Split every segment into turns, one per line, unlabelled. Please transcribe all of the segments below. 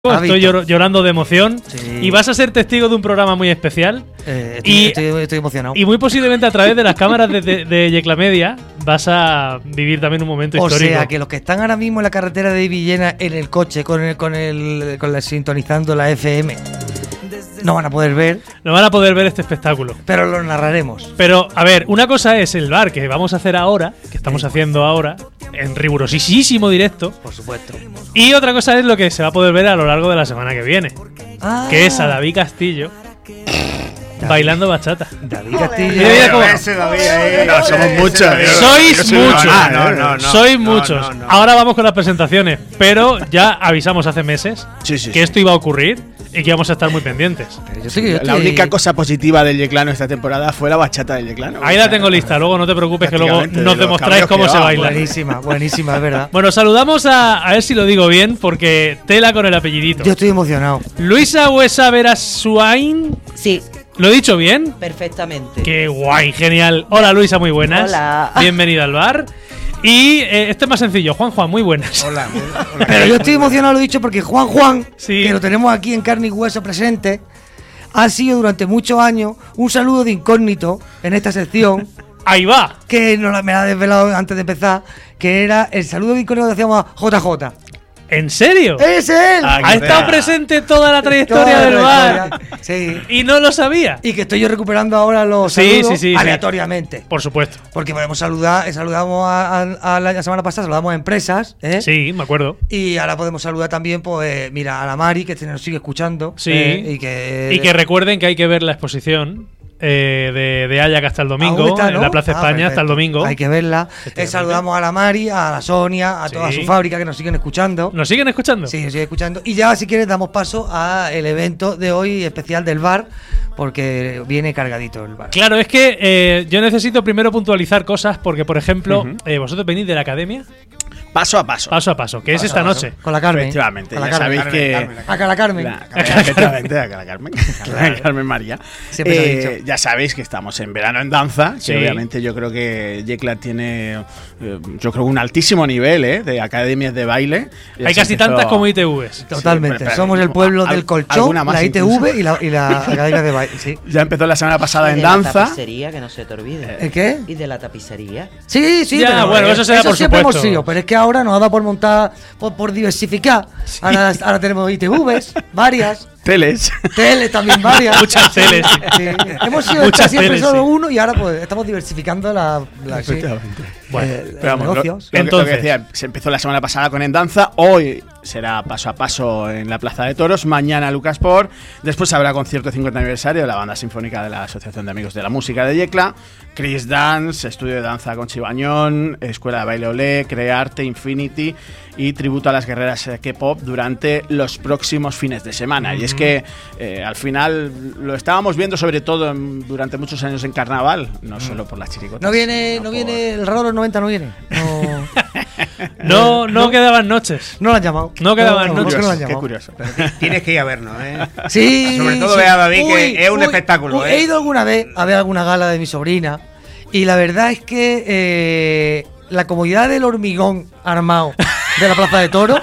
Estoy llorando de emoción.
Sí.
Y vas a ser testigo de un programa muy especial.
Estoy emocionado.
Y muy posiblemente a través de las cámaras de Yecla Media vas a vivir también un momento histórico.
O sea, que los que están ahora mismo en la carretera de Villena en el coche sintonizando la FM no van a poder ver.
No van a poder ver este espectáculo.
Pero lo narraremos.
Pero, a ver, una cosa es el bar que vamos a hacer ahora, que estamos haciendo ahora, en rigurosísimo directo.
Por supuesto.
Y otra cosa es lo que se va a poder ver a lo largo de la semana que viene. Que es a David Castillo bailando bachata.
David Castillo.
No, somos muchos.
Sois muchos. Sois
No,
muchos.
no.
Ahora vamos con las presentaciones. Pero ya avisamos hace meses que esto iba a ocurrir y que íbamos a estar muy pendientes.
La única cosa positiva del Yeclano esta temporada fue la bachata del Yeclano.
Ahí la tengo lista. Luego no te preocupes que luego nos demostráis cómo se baila.
Buenísima, es verdad.
Bueno, saludamos a ver si lo digo bien, porque tela con el apellidito.
Yo estoy emocionado.
Luisa Huesa Verasuain.
Sí,
¿Lo he dicho bien?
perfectamente.
Qué guay, genial. Hola Luisa, muy buenas.
Hola.
Bienvenida al bar. Y este es más sencillo. Juan, muy buenas.
Hola.
Pero yo estoy emocionado, lo he dicho, porque Juan,
Sí.
que lo tenemos aquí en carne y hueso presente, ha sido durante muchos años un saludo de incógnito en esta sección,
Ahí va.
que me la ha desvelado antes de empezar, que era el saludo de incógnito que hacíamos a JJ.
¿En serio?
¡Es él!
Ha estado presente toda la trayectoria
Toda
del
la
bar.
historia. Sí.
Y no lo sabía.
Y que estoy yo recuperando ahora los
Sí,
saludos
sí.
aleatoriamente.
Por supuesto.
Porque podemos saludamos a la semana pasada, saludamos a empresas, ¿eh?
Sí, me acuerdo.
Y ahora podemos saludar también, pues, mira, a la Mari, que nos sigue escuchando.
Sí.
Y que
recuerden que hay que ver la exposición de Ayac hasta el domingo,
aún está, ¿no?
en la Plaza España
Perfecto.
hasta el domingo.
Hay que verla.
Efectivamente.
Saludamos a la Mari, a la Sonia, a toda su fábrica que nos siguen escuchando.
¿Nos siguen escuchando?
Sí, nos siguen escuchando. Y ya, si quieres, damos paso al evento de hoy especial del bar, porque viene cargadito el bar.
Claro, es que yo necesito primero puntualizar cosas porque, por ejemplo, vosotros venís de la academia
Paso a paso.
paso a paso, que es esta noche.
Con la Carmen.
Efectivamente,
Con la
ya
Carmen.
sabéis que.
Acá la Carmen.
Efectivamente, acá la Carmen. Carmen María.
Siempre se ha dicho.
Ya sabéis que estamos en verano en danza.
Sí.
Que obviamente yo creo que Yecla tiene. Yo creo un altísimo nivel de academias de baile. Ya
Hay
se
casi
empezó-
tantas como ITVs.
Totalmente.
Sí, pero-
Somos el pueblo del colchón,
alguna más
la
incluso.
ITV y la academia de baile. Sí.
Ya empezó la semana pasada
Y
en
de la
danza.
tapicería, que no se te olvide.
¿El qué?
Y de la tapicería.
Sí, sí,
Ya,
pero
bueno, eso será por
siempre
supuesto.
hemos sido, pero es que ahora nos ha dado por montar, por diversificar. Ahora tenemos ITVs, varias,
Teles.
teles también varias.
Muchas teles.
Sí. Hemos sido
Muchas
siempre
teles,
solo
sí.
uno y ahora pues estamos diversificando sí,
Efectivamente.
Bueno,
los
Pero vamos,
negocios.
lo que
Entonces.
decía, se empezó la semana pasada con En Danza, hoy será paso a paso en la Plaza de Toros, mañana Lucas Port, después habrá concierto 50 aniversario de la Banda Sinfónica de la Asociación de Amigos de la Música de Yecla, Chris Dance, estudio de danza con Chibañón, escuela de baile Olé, Crearte, Infinity y tributo a las guerreras K-pop durante los próximos fines de semana. Y es que al final lo estábamos viendo sobre todo durante muchos años en carnaval, no solo por las chiricotas.
No viene
sino
el raro de los 90, no viene.
No quedaban noches.
No lo han llamado.
No quedaban
¿por
noches.
qué no lo han
Qué
llamado?
curioso.
Tienes que ir a vernos, ¿eh?
Sí.
Sobre todo
sí.
ve a David, que es un espectáculo, ¿eh?
He ido alguna vez a ver alguna gala de mi sobrina y la verdad es que la comodidad del hormigón armado de la Plaza de Toros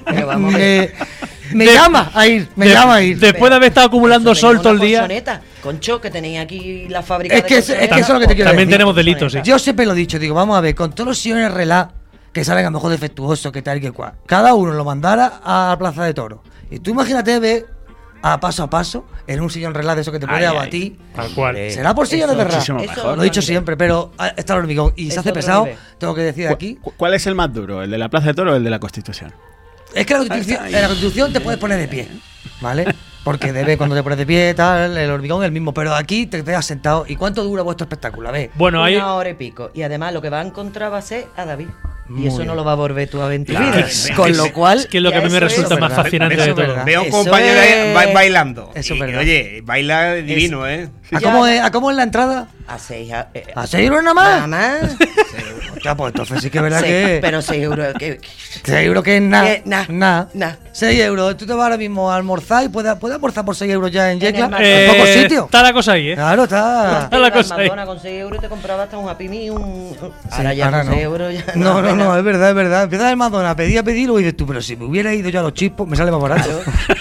me llama a ir, llama a ir.
Después de haber estado acumulando
Eso,
sol
venga,
todo el
una
día.
colchoneta. Concho, que tenéis aquí la fábrica
Es que eso es lo que te quiero
También
decir.
tenemos delitos, sí.
Yo siempre lo he dicho, digo, vamos a ver, con todos los sillones relá que salen a lo mejor defectuosos, que tal que cual, cada uno lo mandara a la Plaza de Toros. Y tú imagínate ver a paso en un sillón relá de eso que te puede
Ay,
abatir.
Tal cual.
Será por sillones de relá.
muchísimo
Eso
mejor.
Lo he dicho siempre, pero está el hormigón y se
Eso
hace
otro
pesado.
nivel.
Tengo que decir aquí.
¿Cuál es el más duro? ¿El de la Plaza de Toro o el de la Constitución?
Es que en la Constitución te puedes poner de pie, ¿vale? Porque cuando te pones de pie, tal, el hormigón es el mismo. Pero aquí te quedas sentado. ¿Y cuánto dura vuestro espectáculo? A ver.
Bueno, hay.
Una hora y pico. Y además lo que va a encontrar va a ser a David.
Muy
Y eso
bien.
no lo va a volver tú a ver en tu
Claro,
vida.
es
Con lo cual.
Es que es lo que a mí
ya
me
eso
resulta
es
más
verdad.
fascinante
Eso
de
es
todo.
verdad.
Veo a un
Eso
compañero ahí
es-
bailando.
Eso es
Y,
verdad.
oye, baila divino, ¿eh?
¿A cómo es la entrada?
A 6
¿A 6 euros nada más?
Nada más.
Ya, pues entonces sí que es verdad que.
Pero 6 euros.
6 euros que es nada.
Nah.
6 euros. Tú te vas ahora mismo a almorzar y puedes almorzar por 6 euros ya en
En el
Yecla.
Mercadona.
En pocos sitios.
Está la cosa ahí, ¿eh?
Claro, está.
Está la cosa ahí.
Madonna con 6 euros te compraba hasta un Happy Meal. Ahora
Sí,
ya
ahora
con
no.
6 euros ya
No, es verdad. Empieza el Madonna, pedí a pedirlo y dices tú, pero si me hubiera ido yo a los chispos, me sale más barato.
Claro.